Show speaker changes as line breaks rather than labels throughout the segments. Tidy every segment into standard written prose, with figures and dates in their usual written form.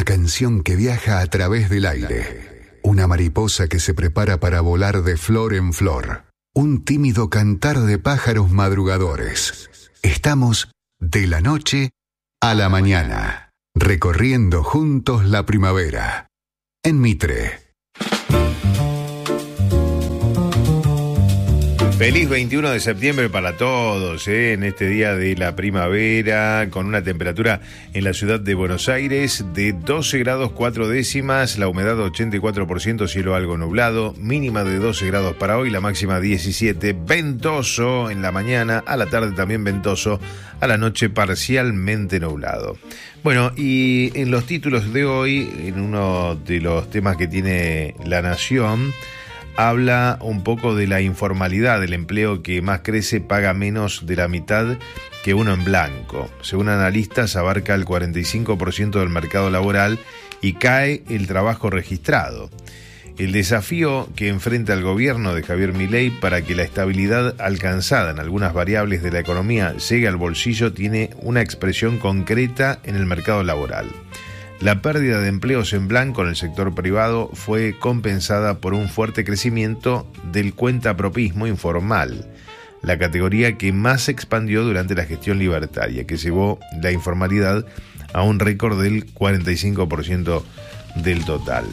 Una canción que viaja a través del aire. Una mariposa que se prepara para volar de flor en flor. Un tímido cantar de pájaros madrugadores. Estamos de la noche a la mañana, recorriendo juntos la primavera. En Mitre.
Feliz 21 de septiembre para todos, en este día de la primavera, con una temperatura en la ciudad de Buenos Aires de 12 grados 4 décimas, la humedad 84%, cielo algo nublado, mínima de 12 grados para hoy, la máxima 17, ventoso en la mañana, a la tarde también ventoso, a la noche parcialmente nublado. Bueno, y en los títulos de hoy, en uno de los temas que tiene La Nación, habla un poco de la informalidad. El empleo que más crece paga menos de la mitad que uno en blanco. Según analistas, abarca el 45% del mercado laboral y cae el trabajo registrado. El desafío que enfrenta el gobierno de Javier Milei para que la estabilidad alcanzada en algunas variables de la economía llegue al bolsillo tiene una expresión concreta en el mercado laboral. La pérdida de empleos en blanco en el sector privado fue compensada por un fuerte crecimiento del cuentapropismo informal, la categoría que más se expandió durante la gestión libertaria, que llevó la informalidad a un récord del 45% del total.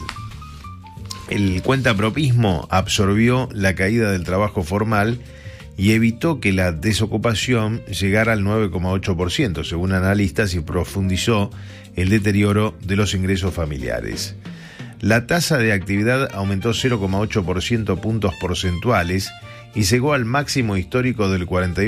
El cuentapropismo absorbió la caída del trabajo formal y evitó que la desocupación llegara al 9,8%, según analistas, y profundizó el deterioro de los ingresos familiares. La tasa de actividad aumentó 0,8% puntos porcentuales y llegó al máximo histórico del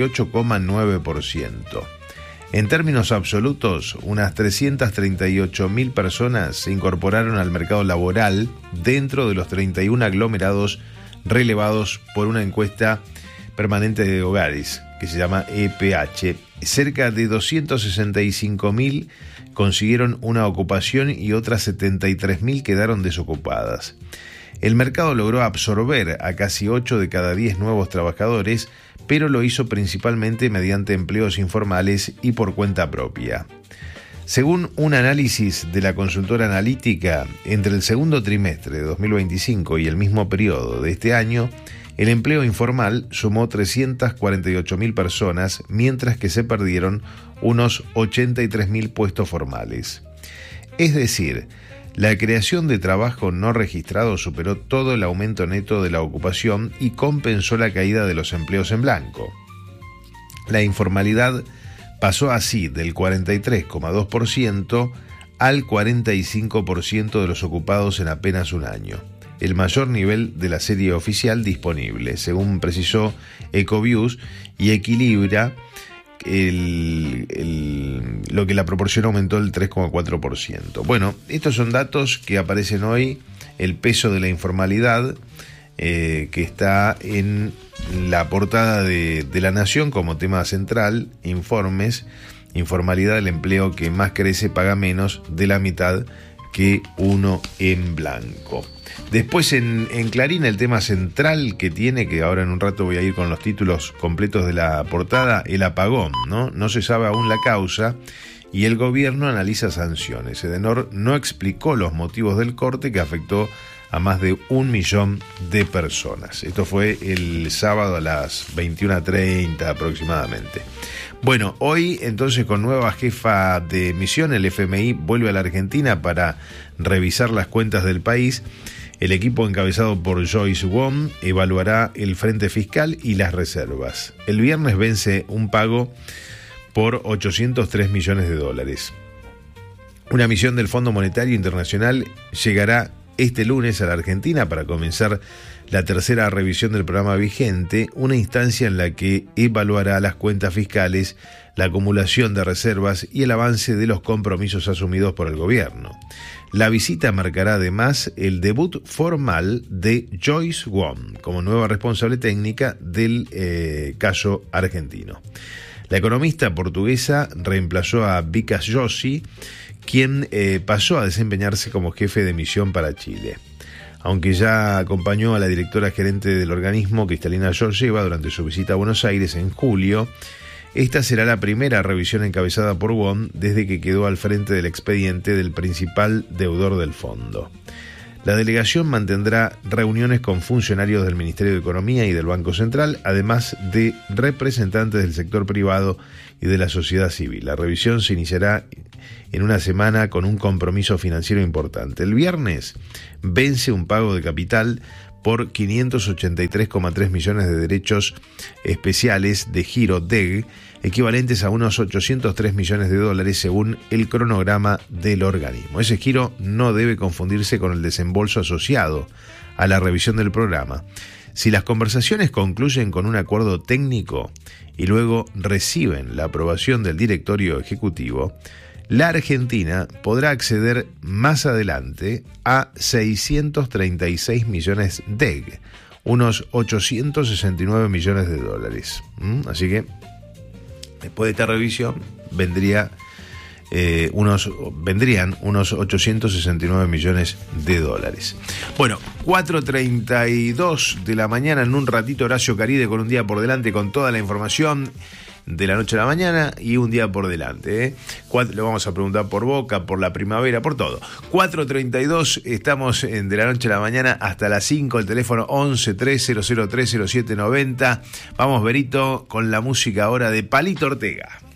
48,9%. En términos absolutos, unas 338.000 personas se incorporaron al mercado laboral dentro de los 31 aglomerados relevados por una encuesta permanente de hogares, que se llama EPH. Cerca de 265.000 consiguieron una ocupación y otras 73.000 quedaron desocupadas. El mercado logró absorber a casi 8 de cada 10 nuevos trabajadores, pero lo hizo principalmente mediante empleos informales y por cuenta propia. Según un análisis de la consultora analítica, entre el segundo trimestre de 2025 y el mismo periodo de este año, el empleo informal sumó 348.000 personas, mientras que se perdieron unos 83.000 puestos formales. Es decir, la creación de trabajo no registrado superó todo el aumento neto de la ocupación y compensó la caída de los empleos en blanco. La informalidad pasó así del 43,2% al 45% de los ocupados en apenas un año, el mayor nivel de la serie oficial disponible, según precisó Ecovius, y equilibra lo que la proporción aumentó el 3,4%. Bueno, estos son datos que aparecen hoy, el peso de la informalidad, que está en la portada de La Nación como tema central, informes, informalidad, el empleo que más crece paga menos de la mitad que uno en blanco. Después en Clarín el tema central que tiene, que ahora en un rato voy a ir con los títulos completos de la portada, el apagón, ¿no? No se sabe aún la causa y el gobierno analiza sanciones. Edenor no explicó los motivos del corte que afectó a más de 1 millón de personas. Esto fue el sábado a las 21:30 aproximadamente. Bueno, hoy entonces con nueva jefa de misión, el FMI vuelve a la Argentina para revisar las cuentas del país. El equipo encabezado por Joyce Wong evaluará el frente fiscal y las reservas. El viernes vence un pago por $803 millones. Una misión del Fondo Monetario Internacional llegará este lunes a la Argentina para comenzar la tercera revisión del programa vigente, una instancia en la que evaluará las cuentas fiscales, la acumulación de reservas y el avance de los compromisos asumidos por el gobierno. La visita marcará además el debut formal de Joyce Wong como nueva responsable técnica del caso argentino. La economista portuguesa reemplazó a Vikas Joshi, quien pasó a desempeñarse como jefe de misión para Chile. Aunque ya acompañó a la directora gerente del organismo, Cristalina Georgieva, durante su visita a Buenos Aires en julio, Esta será la primera revisión encabezada por Won desde que quedó al frente del expediente del principal deudor del fondo. La delegación mantendrá reuniones con funcionarios del Ministerio de Economía y del Banco Central, además de representantes del sector privado y de la sociedad civil. La revisión se iniciará en una semana con un compromiso financiero importante. El viernes vence un pago de capital por 583,3 millones de derechos especiales de giro DEG, equivalentes a unos 803 millones de dólares según el cronograma del organismo. Ese giro no debe confundirse con el desembolso asociado a la revisión del programa. Si las conversaciones concluyen con un acuerdo técnico y luego reciben la aprobación del directorio ejecutivo, la Argentina podrá acceder más adelante a 636 millones DEG, unos 869 millones de dólares. Así que después de esta revisión vendrían unos 869 millones de dólares. Bueno, 4:32 de la mañana, en un ratito Horacio Caride con un día por delante con toda la información de la noche a la mañana y un día por delante. Le vamos a preguntar por Boca, por la primavera, por todo. 4:32, estamos de la noche a la mañana hasta las 5, el teléfono 11-3003-0790. Vamos, Berito, con la música ahora de Palito Ortega.